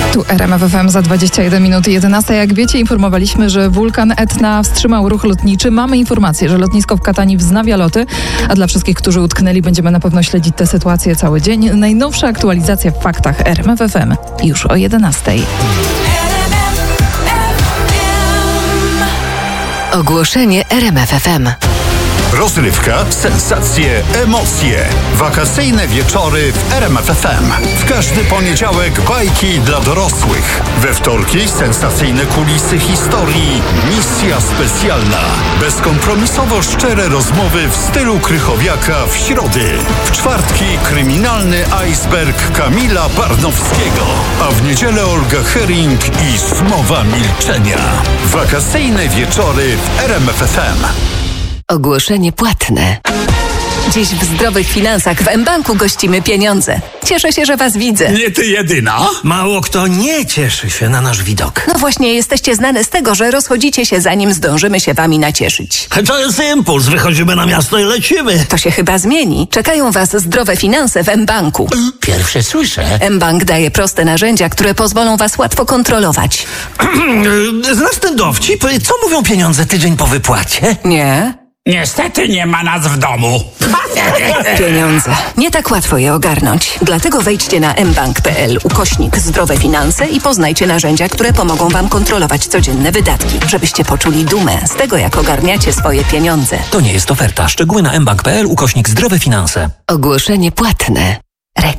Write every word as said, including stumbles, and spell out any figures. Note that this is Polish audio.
Tu R M F F M za dwadzieścia jeden minut jedenasta. Jak wiecie, informowaliśmy, że wulkan Etna wstrzymał ruch lotniczy. Mamy informację, że lotnisko w Katani wznawia loty, a dla wszystkich, którzy utknęli, będziemy na pewno śledzić tę sytuację cały dzień. Najnowsza aktualizacja w faktach R M F F M już o jedenastej. Ogłoszenie R M F F M. Rozrywka, sensacje, emocje. Wakacyjne wieczory w R M F F M. W każdy poniedziałek bajki dla dorosłych. We wtorki sensacyjne kulisy historii. Misja specjalna. Bezkompromisowo szczere rozmowy w stylu Krychowiaka w środy. W czwartki kryminalny iceberg Kamila Barnowskiego. A w niedzielę Olga Hering i Zmowa milczenia. Wakacyjne wieczory w R M F F M. Ogłoszenie płatne. Dziś w Zdrowych Finansach w mBanku gościmy pieniądze. Cieszę się, że was widzę. Nie ty jedyna? Mało kto nie cieszy się na nasz widok. No właśnie, jesteście znane z tego, że rozchodzicie się, zanim zdążymy się wami nacieszyć. To jest impuls, wychodzimy na miasto i lecimy. To się chyba zmieni. Czekają was zdrowe finanse w mBanku. Pierwsze słyszę. mBank daje proste narzędzia, które pozwolą was łatwo kontrolować. Znasz ten dowcip? Co mówią pieniądze tydzień po wypłacie? Nie? Niestety nie ma nas w domu. Pieniądze. Nie tak łatwo je ogarnąć. Dlatego wejdźcie na mbank kropka p l ukośnik zdrowe finanse i poznajcie narzędzia, które pomogą wam kontrolować codzienne wydatki, żebyście poczuli dumę z tego, jak ogarniacie swoje pieniądze. To nie jest oferta. Szczegóły na mbank kropka p l ukośnik zdrowe finanse. Ogłoszenie płatne.